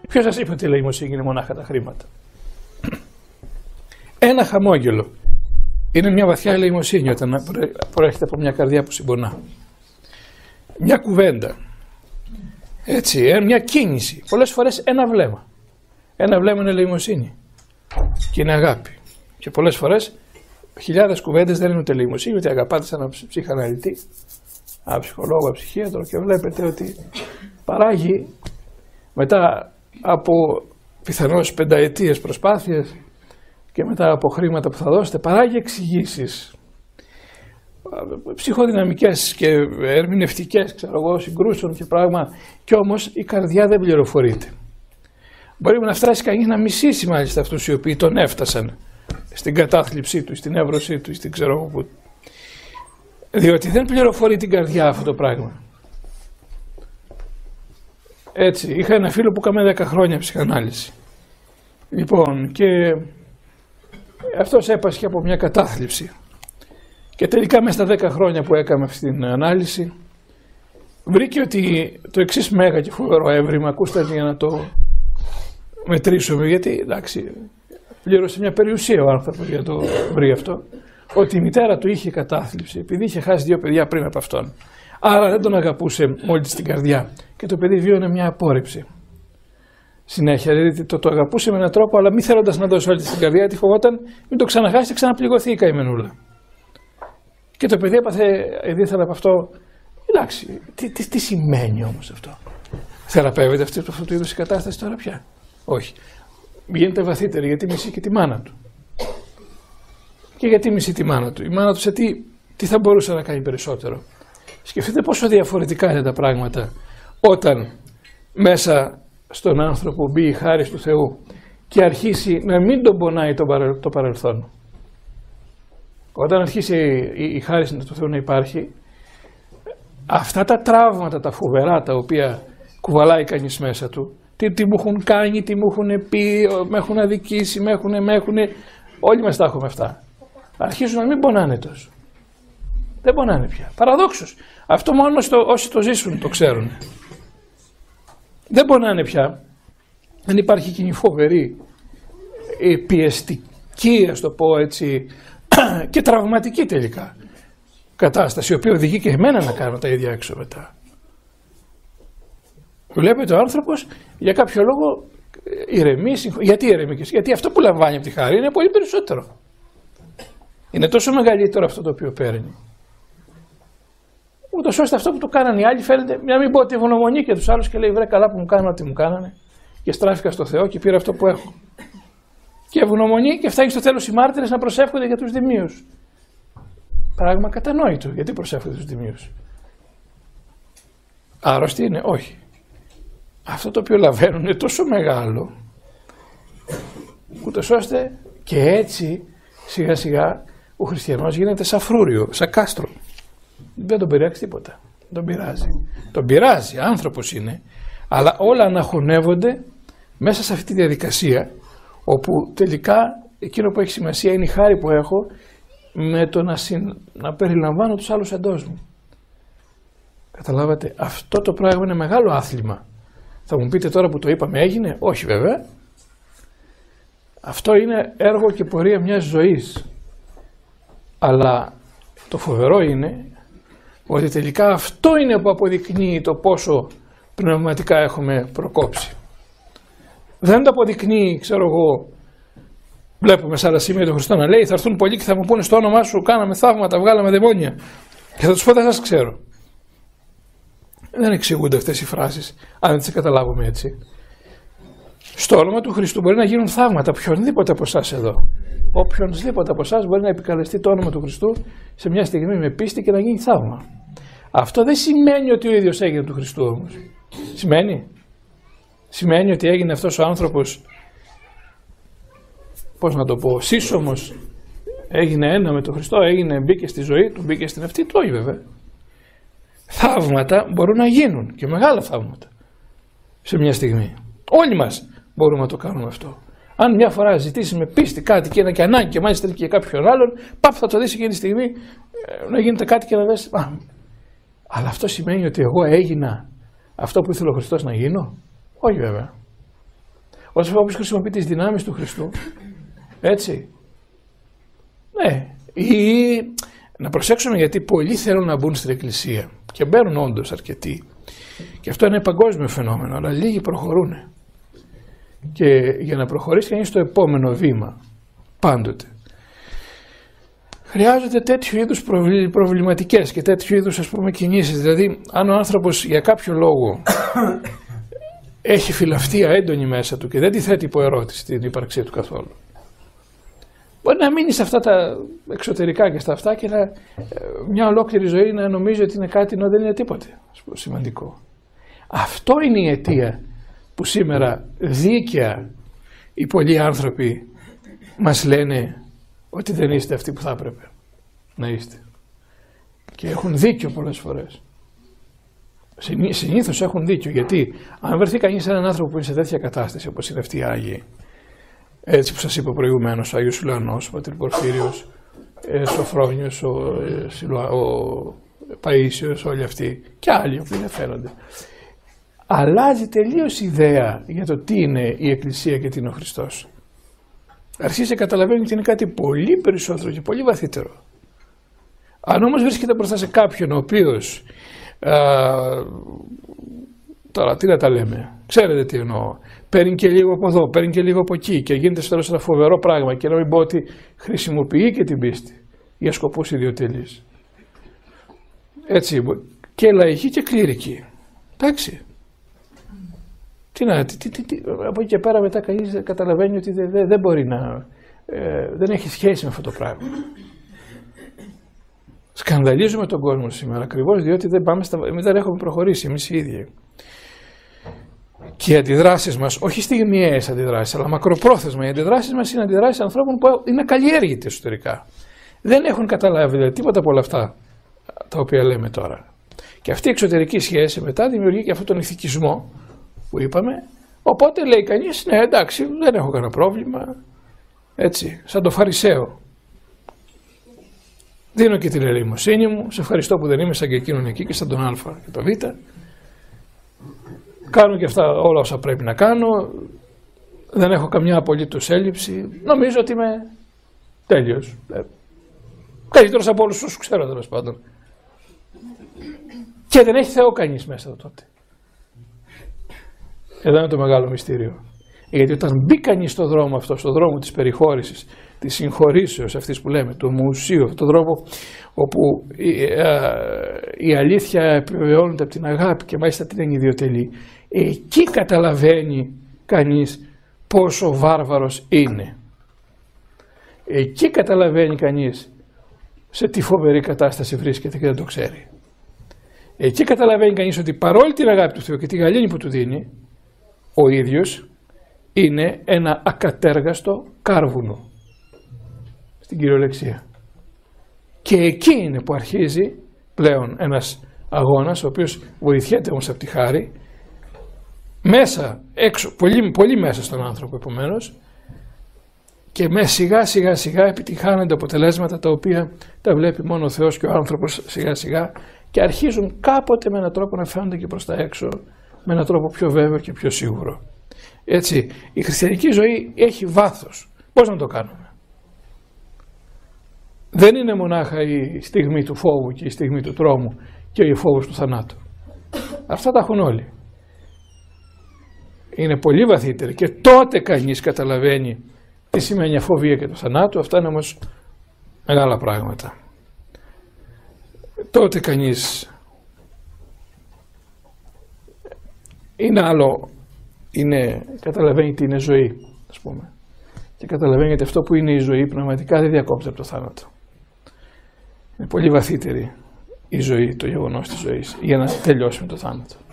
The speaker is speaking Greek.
Ποιος σας είπε ότι η ελεημοσύνη είναι μονάχα τα χρήματα? Ένα χαμόγελο είναι μια βαθιά ελεημοσύνη όταν προέρχεται από μια καρδιά που συμπονά. Μια κουβέντα, έτσι, μια κίνηση, πολλές φορές ένα βλέμμα. Ένα βλέμμα είναι ελεημοσύνη και είναι αγάπη. Και πολλές φορές χιλιάδες κουβέντες δεν είναι ούτε ελεημοσύνη, ούτε αγαπάτε σαν έναν ψυχαναλυτή, έναν ψυχολόγο, έναν ψυχίατρο, και βλέπετε ότι παράγει μετά από πιθανώς πενταετίες προσπάθειες και μετά από χρήματα που θα δώσετε, παράγει εξηγήσεις ψυχοδυναμικές και ερμηνευτικές, ξέρω εγώ, συγκρούσεων και πράγμα, και όμως η καρδιά δεν πληροφορείται. Μπορεί να φτάσει κανείς να μισήσει μάλιστα αυτούς οι οποίοι τον έφτασαν στην κατάθλιψή του, στην εύρωσή του, στην ξέρω εγώ που. Διότι δεν πληροφορεί την καρδιά αυτό το πράγμα. Έτσι, είχα ένα φίλο που έκαμε 10 χρόνια ψυχανάλυση. Λοιπόν, και αυτός έπασχε από μια κατάθλιψη. Και τελικά μέσα στα 10 χρόνια που έκαμε αυτή την ανάλυση, βρήκε ότι το εξής μέγα και φοβερό έβριμα, ακούστε για να το μετρήσουμε, γιατί εντάξει, πλήρωσε μια περιουσία ο άνθρωπος για το βρει αυτό, ότι η μητέρα του είχε κατάθλιψη επειδή είχε χάσει 2 παιδιά πριν από αυτόν. Άρα δεν τον αγαπούσε μόλι στην καρδιά και το παιδί βίωνε μια απόρριψη. Συνέχεια, δηλαδή το αγαπούσε με έναν τρόπο, αλλά μη θέλοντας να δώσει όλη στην καρδιά, γιατί φοβόταν μην το ξαναχάσει και ξαναπληγωθεί η καημενούλα. Και το παιδί έπαθε ήθελα από αυτό. Εντάξει, τι σημαίνει όμως αυτό? Θεραπεύεται αυτού του είδους η κατάσταση τώρα πια? Όχι. Γίνεται βαθύτερη, γιατί μισεί και τη μάνα του. Και γιατί μισεί τη μάνα του? Η μάνα του σε τι θα μπορούσε να κάνει περισσότερο? Σκεφτείτε πόσο διαφορετικά είναι τα πράγματα όταν μέσα στον άνθρωπο μπει η χάρις του Θεού και αρχίσει να μην τον πονάει το παρελθόν. Όταν αρχίσει η χάρις του Θεού να υπάρχει, αυτά τα τραύματα, τα φοβερά, τα οποία κουβαλάει κανείς μέσα του, τι μου έχουν κάνει, τι μου έχουν πει, με έχουν αδικήσει, με έχουν, όλοι μας τα έχουμε αυτά. Αρχίζουν να μην πονάνε τόσο. Δεν πονάνε πια. Παραδόξως. Αυτό μόνο όσοι το ζήσουν το ξέρουν. Δεν πονάνε πια. Δεν υπάρχει εκείνη φοβερή, πιεστική, ας το πω έτσι, και τραυματική τελικά κατάσταση, η οποία οδηγεί και εμένα να κάνω τα ίδια έξω μετά. Βλέπετε ο άνθρωπος για κάποιο λόγο ηρεμεί. Γιατί ηρεμεί? Γιατί αυτό που λαμβάνει από τη χάρη είναι πολύ περισσότερο. Είναι τόσο μεγαλύτερο αυτό το οποίο παίρνει. Ούτως ώστε αυτό που του κάνανε οι άλλοι φαίνεται, να μην πω ότι ευγνωμονεί και τους άλλους και λέει: βρε, καλά που μου κάνανε ό,τι μου κάνανε και στράφηκα στο Θεό και πήρα αυτό που έχω. Και ευγνωμονεί και φτάνει στο τέλος οι μάρτυρες να προσεύχονται για τους δημίους. Πράγμα κατανόητο. Γιατί προσεύχονται τους δημίους? Άρρωστοι είναι? Όχι. Αυτό το οποίο λαβαίνουν είναι τόσο μεγάλο, ούτως ώστε και έτσι σιγά σιγά ο χριστιανός γίνεται σαν φρούριο, σαν κάστρο. Δεν τον πειράξει τίποτα. Δεν τον πειράζει. Τον πειράζει, άνθρωπος είναι, αλλά όλα αναχωνεύονται μέσα σε αυτή τη διαδικασία, όπου τελικά εκείνο που έχει σημασία είναι η χάρη που έχω με το να περιλαμβάνω τους άλλους εντός μου. Καταλάβατε, αυτό το πράγμα είναι μεγάλο άθλημα. Θα μου πείτε τώρα που το είπαμε έγινε? Όχι βέβαια. Αυτό είναι έργο και πορεία μιας ζωής. Αλλά το φοβερό είναι ότι τελικά αυτό είναι που αποδεικνύει το πόσο πνευματικά έχουμε προκόψει. Δεν το αποδεικνύει, ξέρω εγώ, βλέπουμε σε άλλα σημεία τον Χριστό να λέει: θα έρθουν πολλοί και θα μου πούνε στο όνομά σου κάναμε θαύματα, βγάλαμε δαιμόνια. Και θα τους πω: δεν σας ξέρω. Δεν εξηγούνται αυτές οι φράσεις, αν δεν τις καταλάβουμε έτσι. Στο όνομα του Χριστού μπορεί να γίνουν θαύματα. Οποιονδήποτε από εσάς εδώ, οποιονδήποτε από εσάς μπορεί να επικαλεστεί το όνομα του Χριστού σε μια στιγμή με πίστη και να γίνει θαύμα. Αυτό δεν σημαίνει ότι ο ίδιος έγινε του Χριστού όμως. Σημαίνει ότι έγινε αυτός ο άνθρωπος, πώς να το πω, σύσσωμος, έγινε ένα με τον Χριστό, μπήκε στη ζωή του, μπήκε στην αυτή του? Όχι βέβαια. Θαύματα μπορούν να γίνουν και μεγάλα θαύματα σε μια στιγμή. Όλοι μας μπορούμε να το κάνουμε αυτό. Αν μια φορά ζητήσει με πίστη κάτι και ένα και ανάγκη και μάλιστα και κάποιον άλλον, θα το δεις εκείνη τη στιγμή να γίνεται κάτι και να δεις. Αλλά αυτό σημαίνει ότι εγώ έγινα αυτό που ήθελε ο Χριστός να γίνω? Όχι βέβαια. όποιος χρησιμοποιεί τις δυνάμεις του Χριστού, έτσι, ναι, ή να προσέξουμε γιατί πολλοί θέλουν να μπουν στην Εκκλησία και μπαίνουν όντως αρκετοί και αυτό είναι παγκόσμιο φαινόμενο, αλλά λίγοι προχωρούν και για να προχωρήσει κανείς στο επόμενο βήμα πάντοτε χρειάζονται τέτοιου είδους προβληματικές και τέτοιου είδους, ας πούμε, κινήσεις. Δηλαδή αν ο άνθρωπος για κάποιο λόγο έχει φιλαυτία έντονη μέσα του και δεν τη θέτει υπό ερώτηση την ύπαρξή του καθόλου, μπορεί να μείνει σε αυτά τα εξωτερικά και στα αυτά και μια ολόκληρη ζωή να νομίζει ότι είναι κάτι ενώ δεν είναι τίποτε σημαντικό. Αυτό είναι η αιτία που σήμερα δίκαια οι πολλοί άνθρωποι μας λένε ότι δεν είστε αυτοί που θα έπρεπε να είστε. Και έχουν δίκιο πολλές φορές. Συνήθως έχουν δίκιο, γιατί αν βρεθεί κανείς έναν άνθρωπο που είναι σε τέτοια κατάσταση όπως είναι αυτοί οι Άγιοι, έτσι που σας είπα προηγουμένως, ο Άγιος Ουλανός, ο Πατήρ Πορφύριος, Σοφρόνιος, ο Παΐσιος, όλοι αυτοί και άλλοι που ενδιαφέρονται, αλλάζει τελείως η ιδέα για το τι είναι η Εκκλησία και τι είναι ο Χριστός. Αρχίζει να καταλαβαίνει ότι είναι κάτι πολύ περισσότερο και πολύ βαθύτερο. Αν όμως βρίσκεται μπροστά σε κάποιον ο οποίος, τώρα τι να τα λέμε, ξέρετε τι εννοώ, παίρνει και λίγο από εδώ, παίρνει και λίγο από εκεί και γίνεται στο τέλος ένα φοβερό πράγμα, και να μην πω ότι χρησιμοποιεί και την πίστη για σκοπούς ιδιωτελείς. Έτσι, και λαϊκή και κληρική. Εντάξει. Από εκεί και πέρα μετά κανείς καταλαβαίνει ότι δεν μπορεί να, δεν έχει σχέση με αυτό το πράγμα. Σκανδαλίζουμε τον κόσμο σήμερα ακριβώς διότι δεν έχουμε προχωρήσει εμείς οι ίδιοι. Και οι αντιδράσεις μας, όχι στιγμιαίες αντιδράσεις, αλλά μακροπρόθεσμα, οι αντιδράσεις μας είναι αντιδράσεις ανθρώπων που είναι καλλιέργητοι εσωτερικά. Δεν έχουν καταλάβει δηλαδή τίποτα από όλα αυτά τα οποία λέμε τώρα. Και αυτή η εξωτερική σχέση μετά δημιουργεί και αυτόν τον ηθικισμό που είπαμε. Οπότε λέει κανείς, ναι εντάξει, δεν έχω κανένα πρόβλημα, έτσι, σαν το Φαρισαίο. Δίνω και την ελεημοσύνη μου, σε ευχαριστώ που δεν είμαι σαν και εκείνον εκεί και σαν τον Α και τον Β. Κάνω και αυτά όλα όσα πρέπει να κάνω, δεν έχω καμιά απολύτως έλλειψη, νομίζω ότι είμαι τέλειος. Καλύτερος από όλους όσους ξέρω τέλος πάντων. Και δεν έχει Θεό κανείς μέσα τότε. Εδώ είναι το μεγάλο μυστήριο. Γιατί όταν μπει κανείς στον δρόμο αυτό, στον δρόμο της περιχώρησης, της συγχωρήσεως αυτής που λέμε, του ομοουσίου, αυτόν τον δρόμο όπου η αλήθεια επιβεβαιώνεται από την αγάπη και μάλιστα την είναι ιδιωτελή, εκεί καταλαβαίνει κανείς πόσο βάρβαρος είναι. Εκεί καταλαβαίνει κανείς σε τι φοβερή κατάσταση βρίσκεται και δεν το ξέρει. Εκεί καταλαβαίνει κανείς ότι παρόλη την αγάπη του Θεού και τη γαλήνη που του δίνει, ο ίδιος είναι ένα ακατέργαστο κάρβουνο στην κυριολεξία. Και εκεί είναι που αρχίζει πλέον ένας αγώνας, ο οποίος βοηθιέται όμως από τη χάρη, μέσα, έξω, πολύ μέσα στον άνθρωπο επομένως, και σιγά σιγά επιτυχάνονται αποτελέσματα τα οποία τα βλέπει μόνο ο Θεός και ο άνθρωπος σιγά σιγά και αρχίζουν κάποτε με έναν τρόπο να φαίνονται και προς τα έξω με έναν τρόπο πιο βέβαιο και πιο σίγουρο. Έτσι, η χριστιανική ζωή έχει βάθος. Πώς να το κάνουμε? Δεν είναι μονάχα η στιγμή του φόβου και η στιγμή του τρόμου και ο φόβος του θανάτου. Αυτά τα έχουν όλοι. Είναι πολύ βαθύτερη και τότε κανείς καταλαβαίνει τι σημαίνει αφοβία και το θανάτου. Αυτά είναι όμως μεγάλα πράγματα. Τότε κανείς είναι άλλο, καταλαβαίνει τι είναι ζωή, ας πούμε. Και καταλαβαίνει ότι αυτό που είναι η ζωή πραγματικά δεν διακόπτει από το θάνατο. Είναι πολύ βαθύτερη η ζωή, το γεγονός της ζωής, για να τελειώσει με το θάνατο.